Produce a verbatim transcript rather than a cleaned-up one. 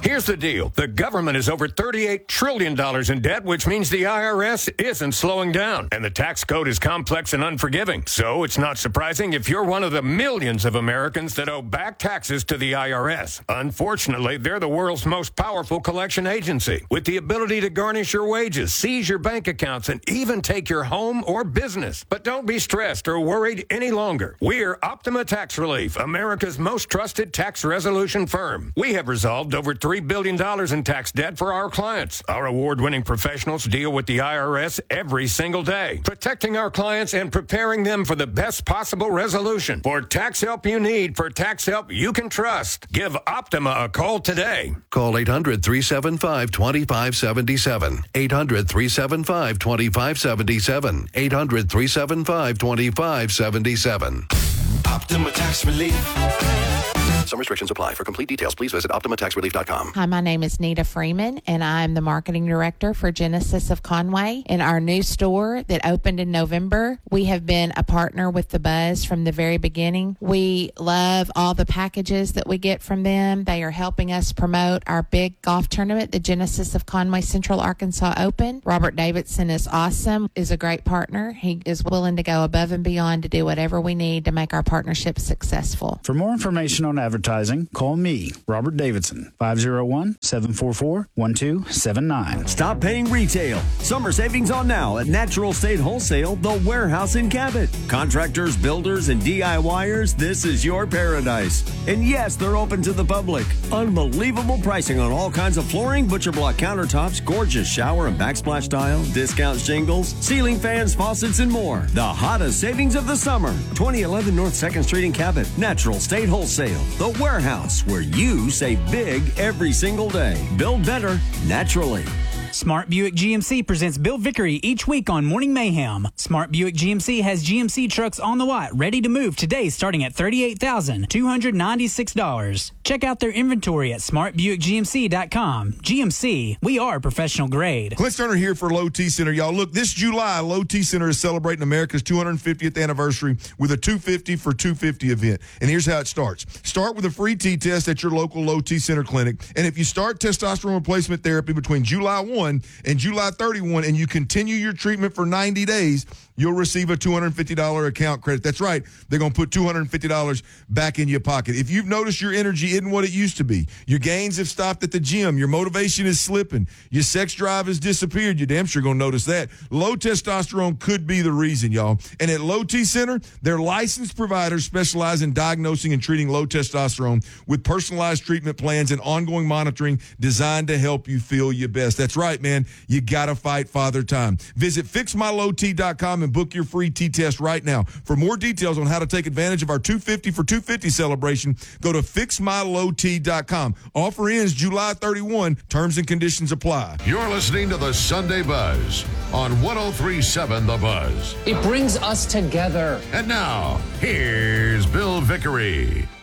Here's the deal. The government is over thirty-eight trillion dollars in debt, which means the I R S isn't slowing down. And the tax code is complex and unforgiving. So it's not surprising if you're one of the millions of Americans that owe back taxes to the I R S. Unfortunately, they're the world's most powerful collection agency, with the ability to garnish your wages, seize your bank accounts, and even take your home or business. But don't be stressed or worried any longer. We're Optima Tax Relief, America's most trusted tax resolution firm. We have resolved over three billion dollars in tax debt for our clients. Our award-winning professionals deal with the I R S every single day, protecting our clients and preparing them for the best possible resolution. For tax help you need, for tax help you can trust, give Optima a call today. Call eight hundred, three seven five, two five seven seven. eight hundred, three seven five, two five seven seven. eight hundred, three seven five, two five seven seven. Optima Tax Relief. Some restrictions apply. For complete details, please visit optima tax relief dot com. Hi, my name is Nita Freeman, and I'm the marketing director for Genesis of Conway. In our new store that opened in November, we have been a partner with the Buzz from the very beginning. We love all the packages that we get from them. They are helping us promote our big golf tournament, the Genesis of Conway Central Arkansas Open. Robert Davidson is awesome, is a great partner. He is willing to go above and beyond to do whatever we need to make our partnership successful. For more information on advertising, call me, Robert Davidson, five oh one, seven four four, one two seven nine. Stop paying retail. Summer savings on now at Natural State Wholesale, the warehouse in Cabot. Contractors, builders, and DIYers, this is your paradise. And yes, they're open to the public. Unbelievable pricing on all kinds of flooring, butcher block countertops, gorgeous shower and backsplash tile, discount shingles, ceiling fans, faucets, and more. The hottest savings of the summer. twenty eleven North second Street in Cabot. Natural State Wholesale, the warehouse where you save big every single day. Build better naturally. Smart Buick G M C presents Bill Vickery each week on Morning Mayhem. Smart Buick G M C has G M C trucks on the lot ready to move today starting at thirty-eight thousand two hundred ninety-six dollars. Check out their inventory at smart buick g m c dot com. G M C, we are professional grade. Clint Turner here for Low T Center. Y'all, look, this July, Low T Center is celebrating America's two hundred fiftieth anniversary with a two fifty for two fifty event. And here's how it starts. Start with a free T-test at your local Low T Center clinic. And if you start testosterone replacement therapy between July first and July thirty-first and you continue your treatment for ninety days, you'll receive a two hundred fifty dollars account credit. That's right. They're going to put two hundred fifty dollars back in your pocket. If you've noticed your energy isn't what it used to be, your gains have stopped at the gym, your motivation is slipping, your sex drive has disappeared, you're damn sure going to notice that. Low testosterone could be the reason, y'all. And at Low T Center, their licensed providers specialize in diagnosing and treating low testosterone with personalized treatment plans and ongoing monitoring designed to help you feel your best. That's right, man. You got to fight Father Time. Visit fix my low t dot com and book your free T-test right now. For more details on how to take advantage of our two fifty for two fifty celebration, go to fix my low t dot com. Offer ends July thirty-first. Terms and conditions apply. You're listening to the Sunday Buzz on one oh three point seven The Buzz. It brings us together. And now, here's Bill Vickery.